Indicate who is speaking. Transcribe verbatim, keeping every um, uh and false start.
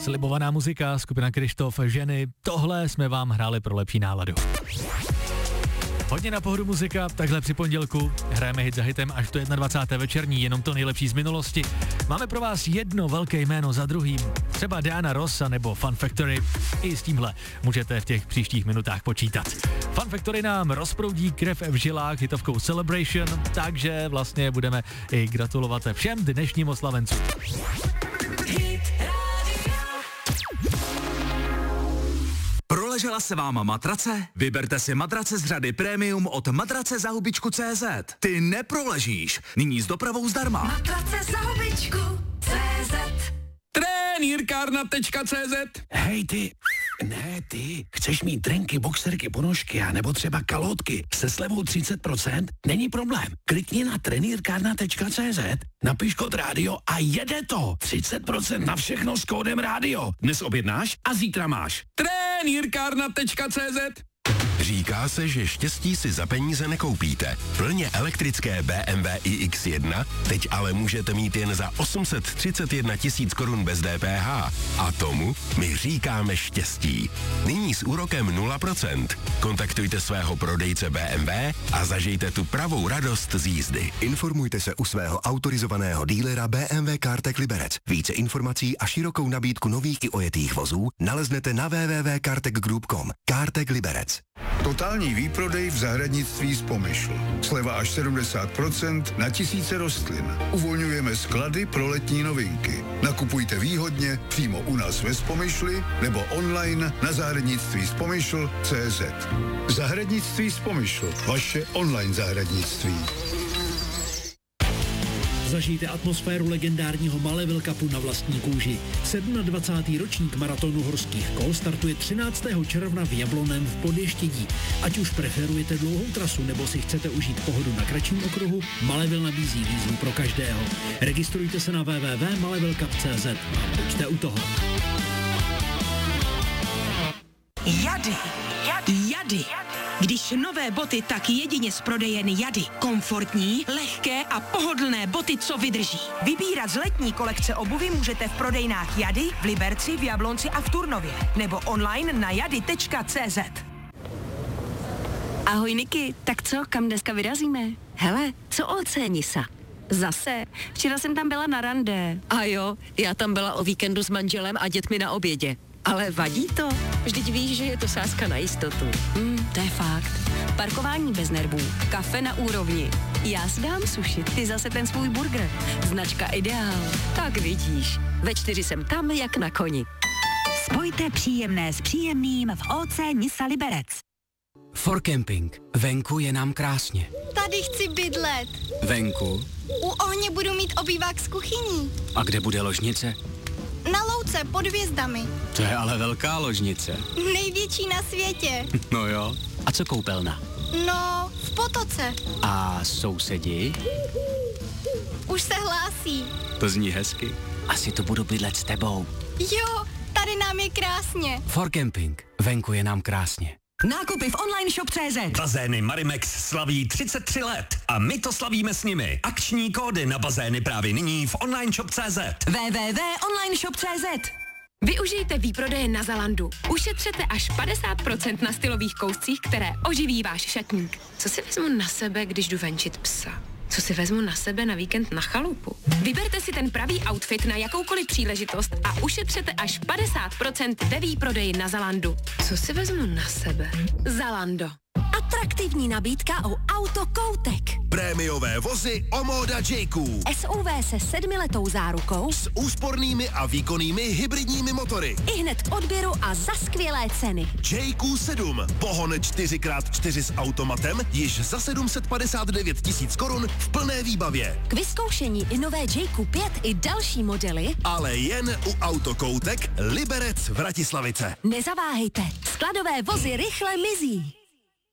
Speaker 1: slibovaná muzika, skupina Krištof, Ženy, tohle jsme vám hráli pro lepší náladu. Hodně na pohodu muzika, takhle při pondělku, hrajeme hit za hitem až do dvacáté jedné večerní, jenom to nejlepší z minulosti. Máme pro vás jedno velké jméno za druhým, třeba Diana Rossa nebo Fun Factory. I s tímhle můžete v těch příštích minutách počítat. Fun Factory nám rozproudí krev v žilách hitovkou Celebration, takže vlastně budeme i gratulovat všem dnešním oslavencům.
Speaker 2: Proležela se váma matrace? Vyberte si matrace z řady Premium od matrace za hubičku tečka cé zet. Ty neproležíš, nyní s dopravou zdarma.
Speaker 3: Matrace za hubičku tečka cé zet.
Speaker 2: Trenýrkárna tečka cé zet.
Speaker 4: Hej ty, ne ty, chceš mít trenky, boxerky, ponožky a nebo třeba kalhotky se slevou třicet procent? Není problém. Klikni na trenýrkárna tečka cé zet, napiš kód rádio a jede to. třicet procent na všechno s kódem rádio. Dnes objednáš a zítra máš.
Speaker 2: Trenýrkárna tečka cé zet.
Speaker 5: Říká se, že štěstí si za peníze nekoupíte. Plně elektrické bé em vé i iks jedna teď ale můžete mít jen za osm set třicet jedna tisíc korun bez dé pé há. A tomu my říkáme štěstí. Nyní s úrokem nula procent. Kontaktujte svého prodejce bé em vé a zažijte tu pravou radost z jízdy.
Speaker 6: Informujte se u svého autorizovaného dílera bé em vé CarTech Liberec. Více informací a širokou nabídku nových i ojetých vozů naleznete na w w w tečka cartech group tečka com. CarTech Liberec.
Speaker 7: Totální výprodej v zahradnictví z Pomyšl. Sleva až sedmdesát procent na tisíce rostlin. Uvolňujeme sklady pro letní novinky. Nakupujte výhodně přímo u nás ve Spomyšli nebo online na zahradnictví z Pomyšl tečka cé zet. Zahradnictví z Pomyšl. Vaše online zahradnictví.
Speaker 8: Zažijte atmosféru legendárního Malevel Cupu na vlastní kůži. dvacátý sedmý ročník maratonu horských kol startuje třináctého června v Jablonném v Podještědí. Ať už preferujete dlouhou trasu nebo si chcete užít pohodu na kratším okruhu, Malevel nabízí výzvu pro každého. Registrujte se na w w w tečka malevel cup tečka cé zet a buďte u toho.
Speaker 3: Jady. Jady. Jady. Když nové boty, tak jedině z prodejen Jady. Komfortní, lehké a pohodlné boty, co vydrží. Vybírat z letní kolekce obuvy můžete v prodejnách Jady, v Liberci, v Jablonci a v Turnově. Nebo online na jady tečka cé zet.
Speaker 9: Ahoj Niky, tak co, kam dneska vyrazíme? Hele, co Ocenisa? Zase, včera jsem tam byla na rande. A jo, já tam byla o víkendu s manželem a dětmi na obědě. Ale vadí to? Vždyť víš, že je to sázka na jistotu. Hmm, to je fakt. Parkování bez nervů, kafe na úrovni. Já si dám suši, ty zase ten svůj burger. Značka Ideál. Tak vidíš, ve čtyři jsem tam jak na koni.
Speaker 10: Spojte příjemné s příjemným v ó cé Nisa Liberec.
Speaker 11: For Camping. Venku je nám krásně.
Speaker 12: Tady chci bydlet.
Speaker 11: Venku?
Speaker 12: U ohně budu mít obývák s kuchyní.
Speaker 11: A kde bude ložnice?
Speaker 12: Na louce pod hvězdami.
Speaker 11: To je ale velká ložnice.
Speaker 12: Největší na světě.
Speaker 11: No jo. A co koupelna?
Speaker 12: No, v potoce.
Speaker 11: A sousedi?
Speaker 12: Už se hlásí.
Speaker 11: To zní hezky. Asi to budu bydlet s tebou.
Speaker 12: Jo, tady nám je krásně.
Speaker 11: For Camping. Venku je nám krásně.
Speaker 10: Nákupy v online shop tečka cé zet.
Speaker 13: Bazény Marimex slaví třicet tři let a my to slavíme s nimi. Akční kódy na bazény právě nyní v online shop tečka cé zet.
Speaker 10: w w w tečka online shop tečka cé zet.
Speaker 14: Využijte výprodeje na Zalandu. Ušetřete až padesát procent na stylových kouscích, které oživí váš šatník. Co si vezmu na sebe, když jdu venčit psa? Co si vezmu na sebe na víkend na chalupu? Vyberte si ten pravý outfit na jakoukoliv příležitost a ušetřete až padesát procent ve výprodeji na Zalandu. Co si vezmu na sebe? Zalando.
Speaker 10: Atraktivní nabídka u Autokoutek.
Speaker 5: Prémiové vozy Omoda J-Q.
Speaker 10: S U V se sedmiletou zárukou.
Speaker 5: S úspornými a výkonnými hybridními motory.
Speaker 10: I hned k odběru a za skvělé ceny.
Speaker 5: J Q sedm. Pohon čtyři krát čtyři s automatem již za sedm set padesát devět tisíc korun v plné výbavě.
Speaker 10: K vyzkoušení i nové J Q pět i další modely.
Speaker 5: Ale jen u Autokoutek Liberec Vratislavice.
Speaker 10: Nezaváhejte. Skladové vozy rychle mizí.